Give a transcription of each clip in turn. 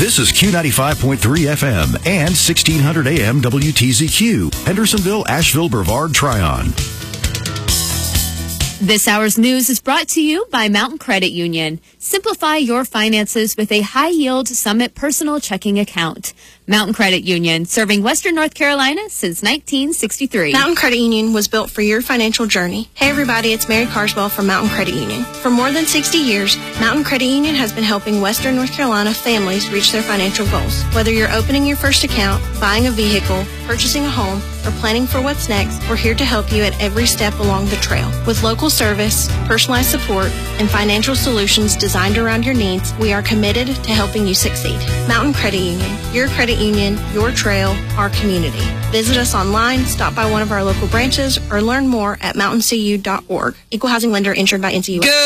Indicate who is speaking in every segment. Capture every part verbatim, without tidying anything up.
Speaker 1: This is Q ninety-five point three F M and sixteen hundred A M W T Z Q, Hendersonville, Asheville, Brevard, Tryon.
Speaker 2: This hour's news is brought to you by Mountain Credit Union. Simplify your finances with a high-yield Summit personal checking account. Mountain Credit Union, serving Western North Carolina since nineteen sixty-three.
Speaker 3: Mountain Credit Union was built for your financial journey. Hey everybody, it's Mary Carswell from Mountain Credit Union. For more than sixty years, Mountain Credit Union has been helping Western North Carolina families reach their financial goals. Whether you're opening your first account, buying a vehicle, purchasing a home, or planning for what's next, we're here to help you at every step along the trail. With local service, personalized support, and financial solutions designed around your needs, we are committed to helping you succeed. Mountain Credit Union, your credit union, your trail, our community. Visit us online, stop by one of our local branches, or learn more at mountain c u dot org. Equal housing lender insured by N C U A.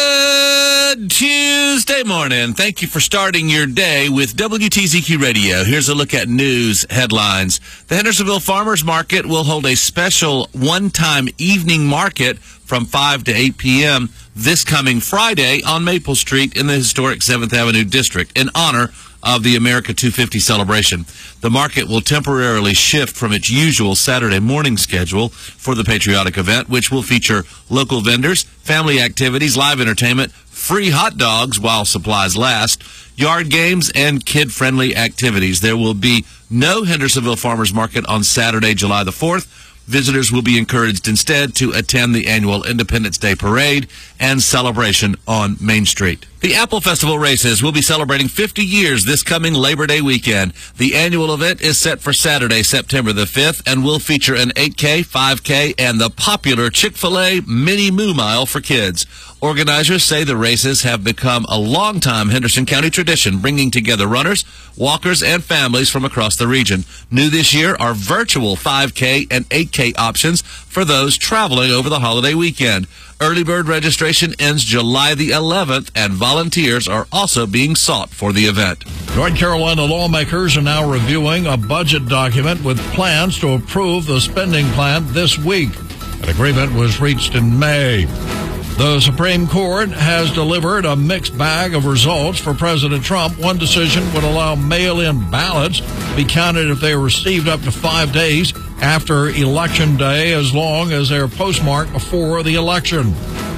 Speaker 4: Good Tuesday morning. Thank you for starting your day with W T Z Q Radio. Here's a look at news headlines. The Hendersonville Farmers Market will hold a special one-time evening market from five to eight p.m. this coming Friday on Maple Street in the historic seventh Avenue District in honor of the America two fifty celebration. The market will temporarily shift from its usual Saturday morning schedule for the patriotic event, which will feature local vendors, family activities, live entertainment, free hot dogs while supplies last, yard games, and kid-friendly activities. There will be no Hendersonville Farmers Market on Saturday, July the fourth. Visitors will be encouraged instead to attend the annual Independence Day Parade and celebration on Main Street. The Apple Festival races will be celebrating fifty years this coming Labor Day weekend. The annual event is set for Saturday, September the fifth, and will feature an eight K, five K, and the popular Chick-fil-A Mini Moo Mile for kids. Organizers say the races have become a long-time Henderson County tradition, bringing together runners, walkers, and families from across the region. New this year are virtual five K and eight K options for those traveling over the holiday weekend. Early bird registration ends July the eleventh, and volunteers are also being sought for the event.
Speaker 5: North Carolina lawmakers are now reviewing a budget document with plans to approve the spending plan this week. An agreement was reached in May. The Supreme Court has delivered a mixed bag of results for President Trump. One decision would allow mail-in ballots to be counted if they were received up to five days after Election Day, as long as they're postmarked before the election.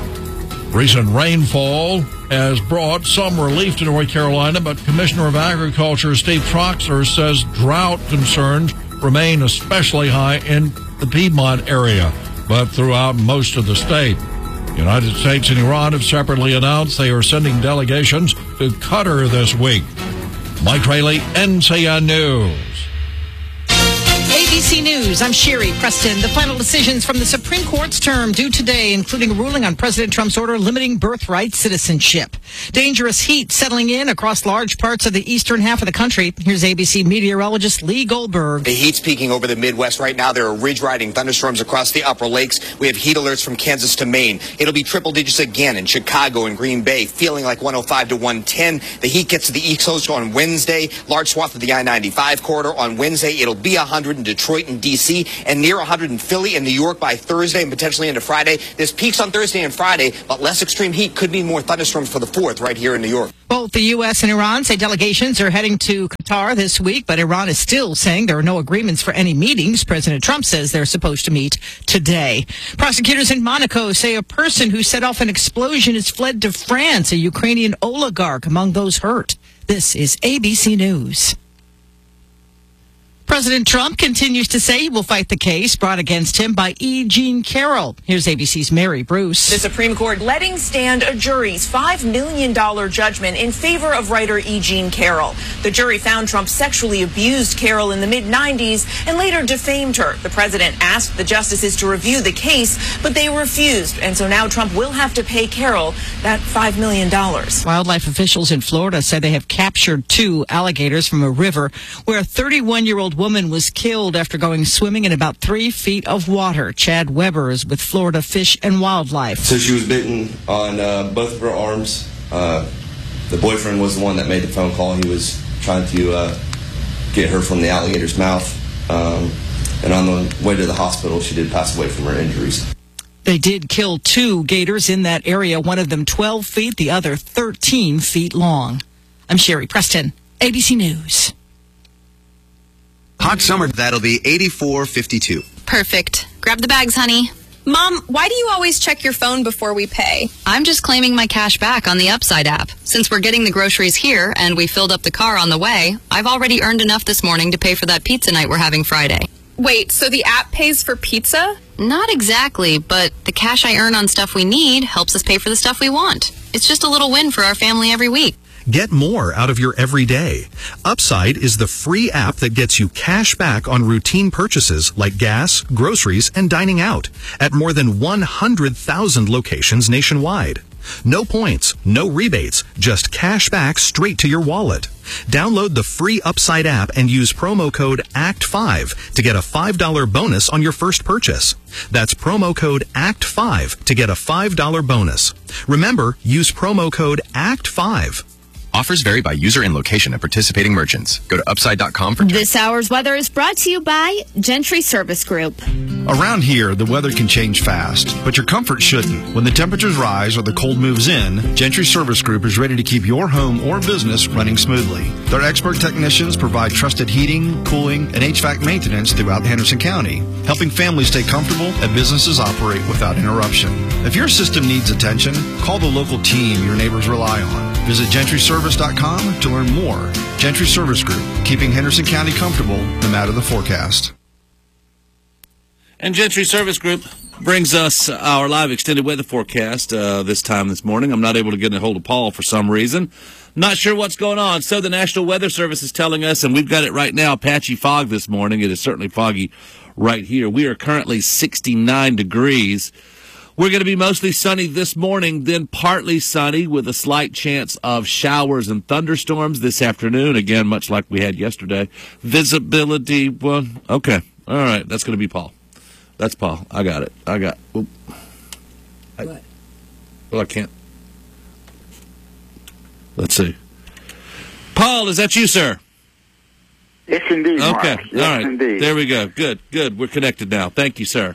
Speaker 5: Recent rainfall has brought some relief to North Carolina, but Commissioner of Agriculture Steve Troxler says drought concerns remain especially high in the Piedmont area, but throughout most of the state. The United States and Iran have separately announced they are sending delegations to Qatar this week. Mike Rayleigh, N C N News.
Speaker 6: A B C News, I'm Sherry Preston. The final decisions from the Supreme Court's term due today, including a ruling on President Trump's order limiting birthright citizenship. Dangerous heat settling in across large parts of the eastern half of the country. Here's A B C meteorologist Lee Goldberg.
Speaker 7: The heat's peaking over the Midwest right now. There are ridge-riding thunderstorms across the upper lakes. We have heat alerts from Kansas to Maine. It'll be triple digits again in Chicago and Green Bay, feeling like one oh five to one ten. The heat gets to the East Coast on Wednesday. Large swath of the I ninety-five corridor on Wednesday. It'll be one hundred in Detroit and D C and near one hundred in Philly and New York by Thursday and potentially into Friday. This peaks on Thursday and Friday, but less extreme heat could mean more thunderstorms for the fourth right here in New York.
Speaker 6: Both the U S and Iran say delegations are heading to Qatar this week, but Iran is still saying there are no agreements for any meetings. President Trump says they're supposed to meet today. Prosecutors in Monaco say a person who set off an explosion has fled to France, a Ukrainian oligarch among those hurt. This is A B C News. President Trump continues to say he will fight the case brought against him by E. Jean Carroll. Here's A B C's Mary Bruce.
Speaker 8: The Supreme Court letting stand a jury's five million dollars judgment in favor of writer E. Jean Carroll. The jury found Trump sexually abused Carroll in the mid nineties and later defamed her. The president asked the justices to review the case, but they refused. And so now Trump will have to pay Carroll that five million dollars.
Speaker 6: Wildlife officials in Florida say they have captured two alligators from a river where a thirty-one-year-old woman was killed after going swimming in about three feet of water. Chad Weber is with Florida Fish and Wildlife.
Speaker 9: So she was bitten on uh, both of her arms. Uh, the boyfriend was the one that made the phone call. He was trying to uh, get her from the alligator's mouth. Um, and on the way to the hospital, she did pass away from her injuries.
Speaker 6: They did kill two gators in that area, one of them twelve feet, the other thirteen feet long. I'm Sherry Preston, A B C News.
Speaker 10: Hot summer, that'll be eighty-four fifty-two.
Speaker 11: Perfect. Grab the bags, honey.
Speaker 12: Mom, why do you always check your phone before we pay?
Speaker 11: I'm just claiming my cash back on the Upside app. Since we're getting the groceries here and we filled up the car on the way, I've already earned enough this morning to pay for that pizza night we're having Friday.
Speaker 12: Wait, so the app pays for pizza?
Speaker 11: Not exactly, but the cash I earn on stuff we need helps us pay for the stuff we want. It's just a little win for our family every week.
Speaker 1: Get more out of your everyday. Upside is the free app that gets you cash back on routine purchases like gas, groceries, and dining out at more than one hundred thousand locations nationwide. No points, no rebates, just cash back straight to your wallet. Download the free Upside app and use promo code A C T five to get a five dollars bonus on your first purchase. That's promo code A C T five to get a five dollars bonus. Remember, use promo code A C T five.
Speaker 10: Offers vary by user and location at participating merchants. Go to upside dot com for
Speaker 2: This hour's weather is brought to you by Gentry Service Group.
Speaker 13: Around here, the weather can change fast, but your comfort shouldn't. When the temperatures rise or the cold moves in, Gentry Service Group is ready to keep your home or business running smoothly. Their expert technicians provide trusted heating, cooling, and H V A C maintenance throughout Henderson County, helping families stay comfortable and businesses operate without interruption. If your system needs attention, call the local team your neighbors rely on. Visit gentry service dot com to learn more. Gentry Service Group, keeping Henderson County comfortable no matter the forecast.
Speaker 4: And Gentry Service Group brings us our live extended weather forecast uh, this time this morning. I'm not able to get a hold of Paul for some reason. Not sure what's going on. So the National Weather Service is telling us, and we've got it right now, patchy fog this morning. It is certainly foggy right here. We are currently sixty-nine degrees. We're going to be mostly sunny this morning, then partly sunny with a slight chance of showers and thunderstorms this afternoon. Again, much like we had yesterday. Visibility, well, okay. All right, that's going to be Paul. That's Paul. I got it. I got it. I, what? Well, I can't. Let's see. Paul, is that you, sir?
Speaker 14: Yes, indeed, Mark.
Speaker 4: Okay,
Speaker 14: yes,
Speaker 4: all right.
Speaker 14: Indeed.
Speaker 4: There we go. Good, good. We're connected now. Thank you, sir.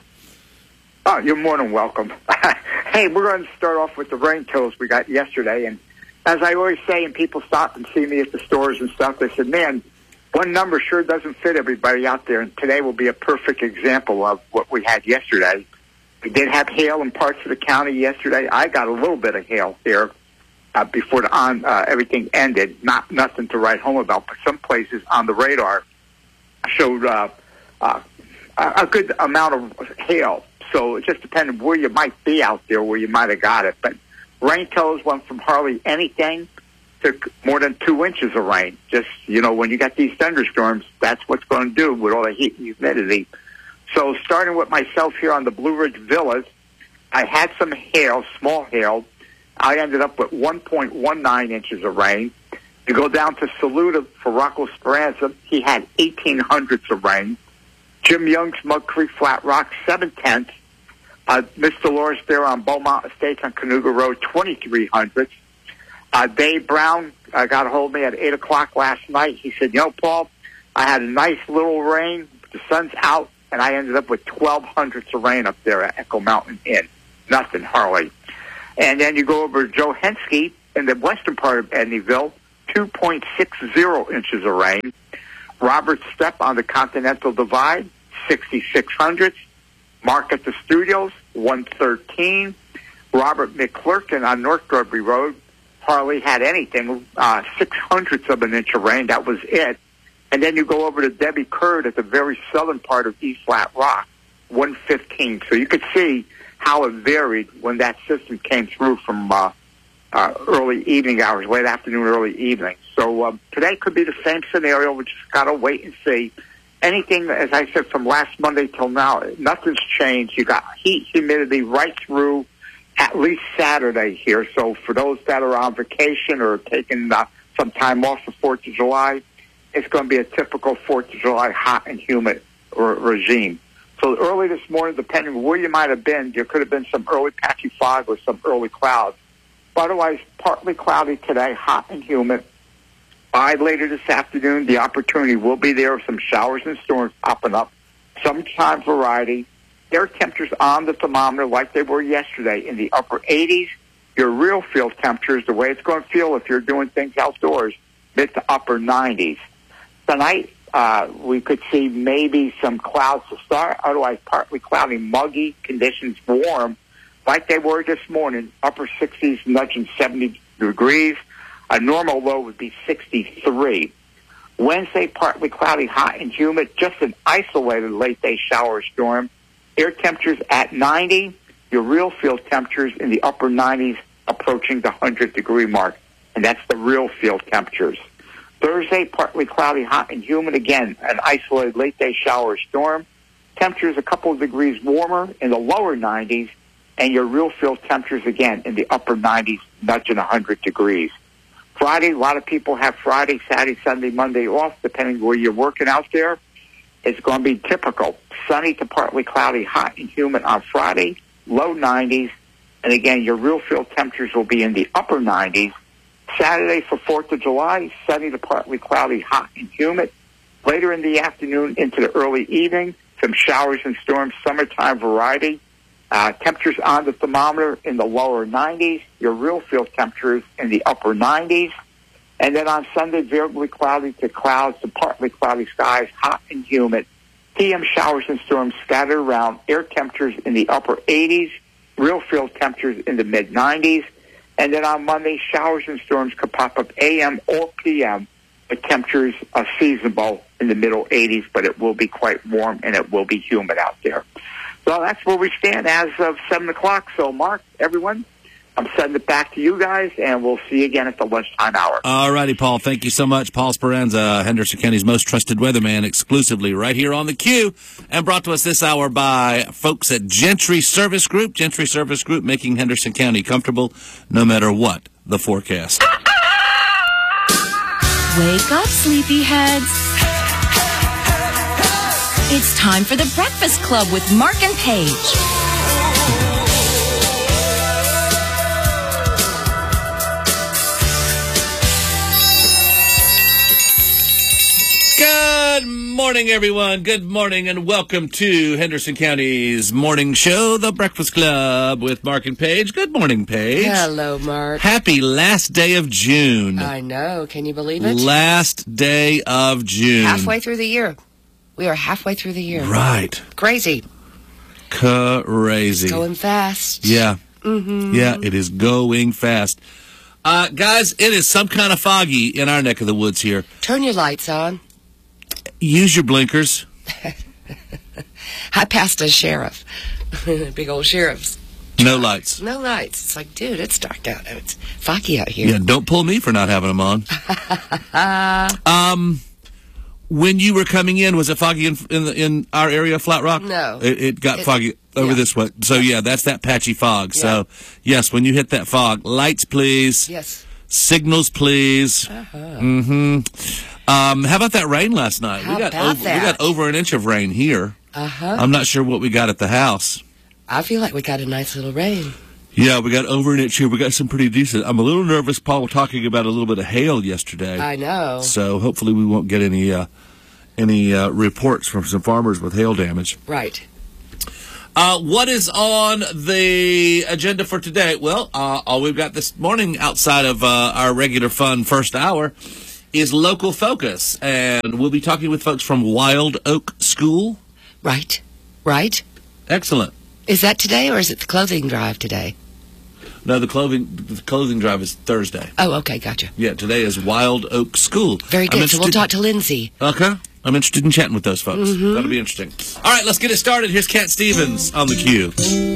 Speaker 14: Oh, you're more than welcome. Hey, we're going to start off with the rain totals we got yesterday. And as I always say, and people stop and see me at the stores and stuff, they said, man, one number sure doesn't fit everybody out there. And today will be a perfect example of what we had yesterday. We did have hail in parts of the county yesterday. I got a little bit of hail here uh, before the on uh, everything ended. Not nothing to write home about, but some places on the radar showed uh, uh, a good amount of hail. So it just depended where you might be out there, where you might have got it. But rain totals went from hardly anything to more than two inches of rain. Just, you know, when you got these thunderstorms, that's what's going to do with all the heat and humidity. So starting with myself here on the Blue Ridge Villas, I had some hail, small hail. I ended up with one point one nine inches of rain. You go down to Saluda for Rocco Speranza, he had eighteen hundredths of rain. Jim Young's Mud Creek Flat Rock, seven tenths. Uh, Mister Dolores there on Beaumont Estates on Canoga Road, twenty-three hundredths. Uh, Dave Brown uh, got a hold of me at eight o'clock last night. He said, you know, Paul, I had a nice little rain. The sun's out, and I ended up with twelve hundredths of rain up there at Echo Mountain Inn. Nothing, hardly. And then you go over to Joe Henske in the western part of Edneyville, two point six zero inches of rain. Robert Stepp on the Continental Divide, sixty-six hundredths. Mark at the Studios, one thirteen. Robert McClurkin on North Darby Road hardly had anything, uh, six hundredths of an inch of rain. That was it. And then you go over to Debbie Curd at the very southern part of East Flat Rock, one fifteen. So you could see how it varied when that system came through from uh, uh, early evening hours, late afternoon, early evening. So uh, today could be the same scenario. We just got to wait and see. Anything, as I said, from last Monday till now, nothing's changed. You got heat, humidity right through at least Saturday here. So for those that are on vacation or taking uh, some time off for fourth of July, it's going to be a typical fourth of July hot and humid re- regime. So early this morning, depending on where you might have been, there could have been some early patchy fog or some early clouds. But otherwise, partly cloudy today, hot and humid. By later this afternoon, the opportunity will be there of some showers and storms popping up. Sometime variety. Air temperatures on the thermometer like they were yesterday in the upper eighties. Your real field temperatures, the way it's going to feel if you're doing things outdoors, mid to upper nineties. Tonight, uh, we could see maybe some clouds to start, otherwise partly cloudy, muggy conditions, warm, like they were this morning, upper sixties, nudging seventy degrees. A normal low would be sixty-three. Wednesday, partly cloudy, hot and humid, just an isolated late-day shower storm. Air temperatures at ninety, your real field temperatures in the upper nineties, approaching the one hundred degree mark, and that's the real field temperatures. Thursday, partly cloudy, hot and humid, again, an isolated late-day shower storm. Temperatures a couple of degrees warmer in the lower nineties, and your real field temperatures, again, in the upper nineties, nudging one hundred degrees. Friday, a lot of people have Friday, Saturday, Sunday, Monday off, depending where you're working out there. It's going to be typical. Sunny to partly cloudy, hot and humid on Friday, low nineties. And again, your real field temperatures will be in the upper nineties. Saturday for fourth of July, sunny to partly cloudy, hot and humid. Later in the afternoon into the early evening, some showers and storms, summertime variety. Uh, temperatures on the thermometer in the lower nineties, your real field temperatures in the upper nineties. And then on Sunday, variably cloudy to clouds to partly cloudy skies, hot and humid. P M showers and storms scattered around, air temperatures in the upper eighties, real field temperatures in the mid nineties. And then on Monday, showers and storms could pop up A M or P M, but temperatures are seasonable in the middle eighties, but it will be quite warm and it will be humid out there. So that's where we stand as of seven o'clock. So, Mark, everyone, I'm sending it back to you guys, and we'll see you again at the lunchtime hour.
Speaker 4: All righty, Paul. Thank you so much. Paul Speranza, Henderson County's most trusted weatherman, exclusively right here on the Q, and brought to us this hour by folks at Gentry Service Group. Gentry Service Group, making Henderson County comfortable no matter what the forecast.
Speaker 15: Wake up, sleepyheads. It's time for the Breakfast Club with Mark and Paige.
Speaker 4: Good morning, everyone. Good morning, and welcome to Henderson County's morning show, The Breakfast Club, with Mark and Paige. Good morning, Paige.
Speaker 16: Hello, Mark.
Speaker 4: Happy last day of June.
Speaker 16: I know. Can you believe it?
Speaker 4: Last day of June.
Speaker 16: Halfway through the year. We are halfway through the year.
Speaker 4: Right.
Speaker 16: Crazy.
Speaker 4: Crazy.
Speaker 16: It's going fast.
Speaker 4: Yeah.
Speaker 16: Mm-hmm.
Speaker 4: Yeah, it is going fast. Uh, guys, it is some kind of foggy in our neck of the woods here.
Speaker 16: Turn your lights on.
Speaker 4: Use your blinkers.
Speaker 16: I passed a sheriff. Big old sheriff's.
Speaker 4: No lights.
Speaker 16: No lights. It's like, dude, it's dark out. It's foggy out here.
Speaker 4: Yeah, don't pull me for not having them on. um... When you were coming in, was it foggy in in, the, in our area, Flat Rock?
Speaker 16: No.
Speaker 4: It, it got it, foggy over
Speaker 16: yeah.
Speaker 4: this way. So, yeah, that's that patchy fog.
Speaker 16: Yeah.
Speaker 4: So, yes, when you hit that fog, lights, please.
Speaker 16: Yes.
Speaker 4: Signals, please.
Speaker 16: Uh-huh.
Speaker 4: Mm-hmm. Um, how about that rain last night?
Speaker 16: How
Speaker 4: we got
Speaker 16: about
Speaker 4: over,
Speaker 16: that?
Speaker 4: We got over an inch of rain here.
Speaker 16: Uh-huh.
Speaker 4: I'm not sure what we got at the house.
Speaker 16: I feel like we got a nice little rain.
Speaker 4: Yeah, we got over an inch here. We got some pretty decent. I'm a little nervous, Paul, talking about a little bit of hail yesterday.
Speaker 16: I know.
Speaker 4: So, hopefully we won't get any... Uh, Any uh, reports from some farmers with hail damage.
Speaker 16: Right.
Speaker 4: Uh, what is on the agenda for today? Well, uh, all we've got this morning outside of uh, our regular fun first hour is Local Focus. And we'll be talking with folks from Wild Oak School.
Speaker 16: Right. Right.
Speaker 4: Excellent.
Speaker 16: Is that today or is it the clothing drive today?
Speaker 4: No, the clothing the clothing drive is Thursday.
Speaker 16: Oh, okay. Gotcha.
Speaker 4: Yeah, today is Wild Oak School.
Speaker 16: Very good. So we'll talk to Lindsay.
Speaker 4: Okay. I'm interested in chatting with those folks.
Speaker 16: Mm-hmm.
Speaker 4: That'll be interesting. All right, let's get it started. Here's Cat Stevens on the Q.